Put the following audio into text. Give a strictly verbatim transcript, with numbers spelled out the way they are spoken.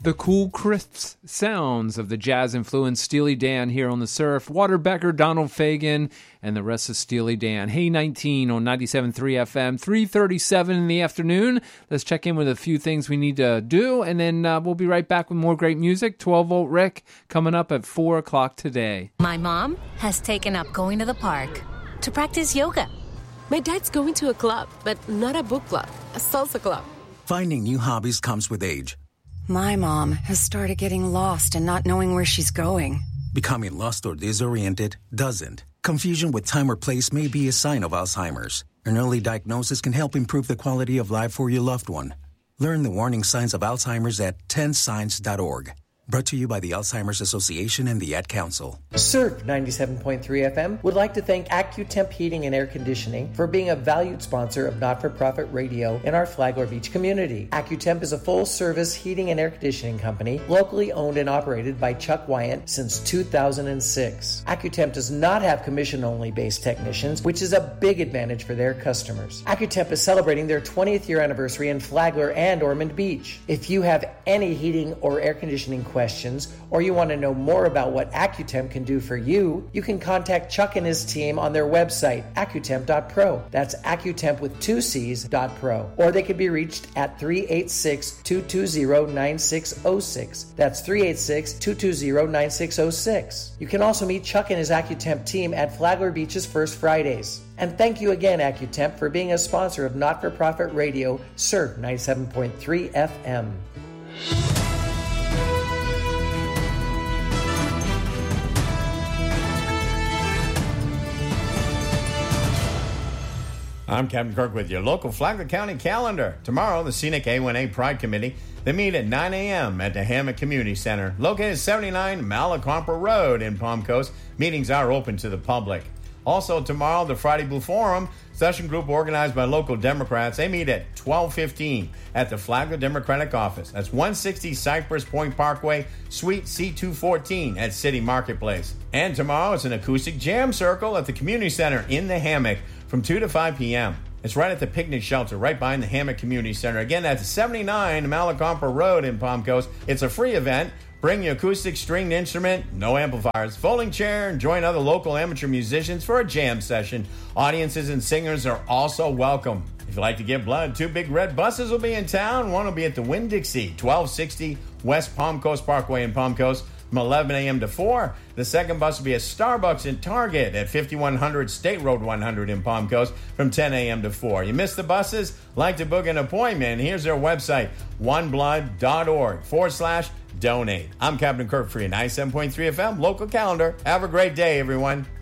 The cool, crisp sounds of the jazz-influenced Steely Dan here on The Surf. Walter Becker, Donald Fagen, and the rest of Steely Dan. Hey nineteen on ninety-seven point three F M, three thirty-seven in the afternoon. Let's check in with a few things we need to do, and then uh, we'll be right back with more great music. twelve volt Rick coming up at four o'clock today. My mom has taken up going to the park to practice yoga. My dad's going to a club, but not a book club, a salsa club. Finding new hobbies comes with age. My mom has started getting lost and not knowing where she's going. Becoming lost or disoriented doesn't. Confusion with time or place may be a sign of Alzheimer's. An early diagnosis can help improve the quality of life for your loved one. Learn the warning signs of Alzheimer's at ten signs dot org. Brought to you by the Alzheimer's Association and the Ad Council. Surf ninety-seven point three F M would like to thank AccuTemp Heating and Air Conditioning for being a valued sponsor of Not-for-Profit Radio in our Flagler Beach community. AccuTemp is a full-service heating and air conditioning company locally owned and operated by Chuck Wyant since two thousand six. AccuTemp does not have commission-only based technicians, which is a big advantage for their customers. AccuTemp is celebrating their twentieth year anniversary in Flagler and Ormond Beach. If you have any heating or air conditioning questions, questions, or you want to know more about what AccuTemp can do for you, you can contact Chuck and his team on their website, accutemp dot pro. That's AccuTemp with two C's, dot pro. Or they can be reached at three eight six, two two zero, nine six zero six. That's three eight six, two two zero, nine six zero six. You can also meet Chuck and his AccuTemp team at Flagler Beach's First Fridays. And thank you again, AccuTemp, for being a sponsor of Not-for-Profit Radio, Surf ninety-seven point three F M. I'm Captain Kirk with your local Flagler County calendar. Tomorrow, the Scenic A one A Pride Committee, they meet at nine a.m. at the Hammock Community Center, located at seventy-nine Malacompa Road in Palm Coast. Meetings are open to the public. Also tomorrow, the Friday Blue Forum, session group organized by local Democrats. They meet at twelve fifteen at the Flagler Democratic Office. That's one sixty Cypress Point Parkway, Suite C two fourteen at City Marketplace. And tomorrow, it's an acoustic jam circle at the Community Center in the Hammock from two to five p.m. It's right at the picnic shelter, right behind the Hammock Community Center. Again, that's seventy-nine Malacompa Road in Palm Coast. It's a free event. Bring your acoustic stringed instrument, no amplifiers, folding chair, and join other local amateur musicians for a jam session. Audiences and singers are also welcome. If you'd like to give blood, two big red buses will be in town. One will be at the Winn-Dixie, twelve sixty West Palm Coast Parkway in Palm Coast, from eleven a.m. to four. The second bus will be at Starbucks and Target at fifty-one hundred State Road one hundred in Palm Coast from ten a.m. to four. You missed the buses? Like to book an appointment? Here's their website, oneblood.org forward slash donate. I'm Captain Kirk for your ninety-seven point three F M local calendar. Have a great day, everyone.